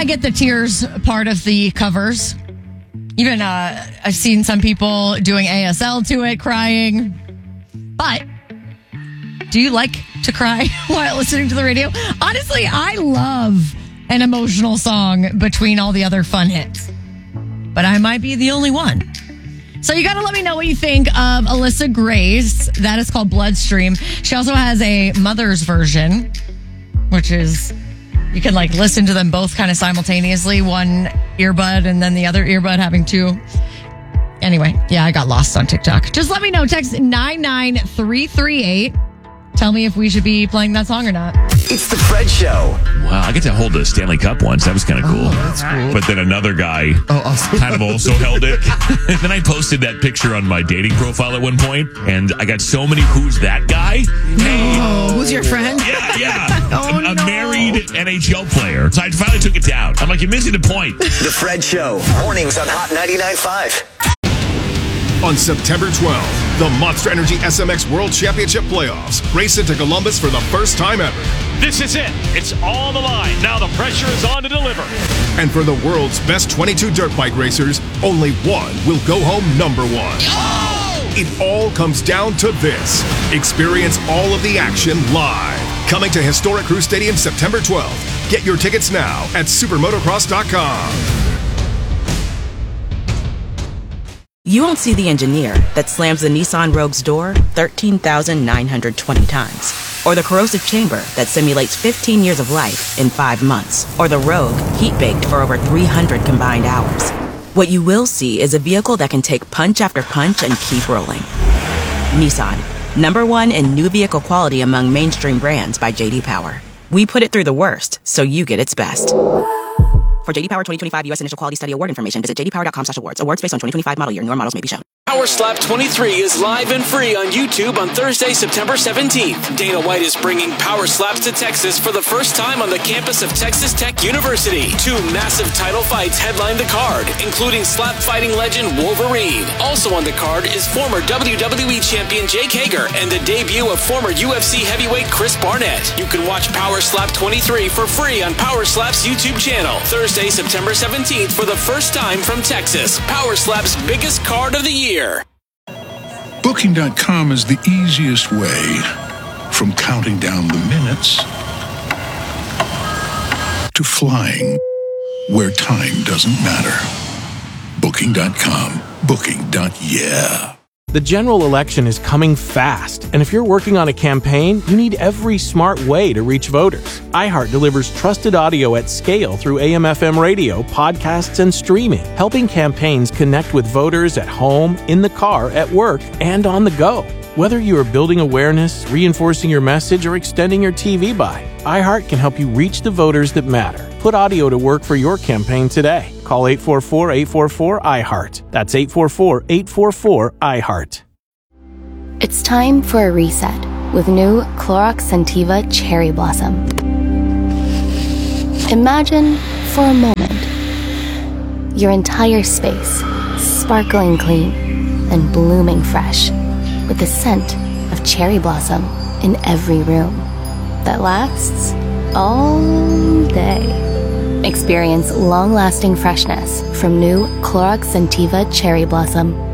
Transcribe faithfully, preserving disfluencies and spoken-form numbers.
I get the tears part of the covers. Even uh, I've seen some people doing A S L to it, crying. But do you like to cry while listening to the radio? Honestly, I love an emotional song between all the other fun hits. But I might be the only one. So you got to let me know what you think of Alyssa Gray's. That is called Bloodstream. She also has a mother's version, which is, you can like listen to them both kind of simultaneously. One earbud and then the other earbud having two. Anyway, yeah, I got lost on TikTok. Just let me know. Text nine nine three three eight. Tell me if we should be playing that song or not. It's the Fred Show. Wow, I get to hold the Stanley Cup once. That was kind of cool. Oh, that's cool. But then another guy oh, awesome. kind of also held it. And then I posted that picture on my dating profile at one point, and I got so many "Who's that guy?" Hey, Oh, who's your friend? yeah, yeah. Oh, a, a no. married N H L player. So I finally took it down. I'm like, you're missing the point. The Fred Show. Mornings on Hot ninety-nine point five. On September twelfth, the Monster Energy S M X World Championship Playoffs race into Columbus for the first time ever. This is it. It's all on the line. Now the pressure is on to deliver. And for the world's best twenty-two dirt bike racers, only one will go home number one. Oh! It all comes down to this. Experience all of the action live. Coming to historic Crew Stadium September twelfth. Get your tickets now at supermotocross dot com. You won't see the engineer that slams the Nissan Rogue's door thirteen thousand nine hundred twenty times. Or the corrosive chamber that simulates fifteen years of life in five months. Or the Rogue heat-baked for over three hundred combined hours. What you will see is a vehicle that can take punch after punch and keep rolling. Nissan, number one in new vehicle quality among mainstream brands by J D Power. We put it through the worst, so you get its best. For J D Power twenty twenty-five U S Initial Quality Study Award information, visit j d power dot com slash awards. Awards based on twenty twenty-five model year. Newer models may be shown. Power Slap twenty-three is live and free on YouTube on Thursday, September seventeenth. Dana White is bringing Power Slaps to Texas for the first time on the campus of Texas Tech University. Two massive title fights headline the card, including slap fighting legend Wolverine. Also on the card is former W W E champion Jake Hager and the debut of former U F C heavyweight Chris Barnett. You can watch Power Slap twenty-three for free on Power Slap's YouTube channel. Thursday, September seventeenth for the first time from Texas. Power Slap's biggest card of the year. Booking dot com is the easiest way from counting down the minutes to flying where time doesn't matter. Booking dot com. Booking. Yeah. The general election is coming fast, and if you're working on a campaign, you need every smart way to reach voters. iHeart delivers trusted audio at scale through A M F M radio, podcasts, and streaming, helping campaigns connect with voters at home, in the car, at work, and on the go. Whether you are building awareness, reinforcing your message, or extending your T V buy, iHeart can help you reach the voters that matter. Put audio to work for your campaign today. Call eight four four, eight four four, I heart. That's eight four four, eight four four, I heart. It's time for a reset with new Clorox Scentiva Cherry Blossom. Imagine, for a moment, your entire space sparkling clean and blooming fresh with the scent of cherry blossom in every room that lasts all day. Experience long-lasting freshness from new Clorox Scentiva Cherry Blossom.